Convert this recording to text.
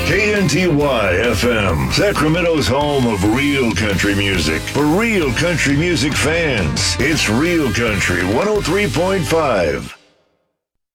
KNTY FM, Sacramento's home of real country music. For real country music fans, it's Real Country 103.5.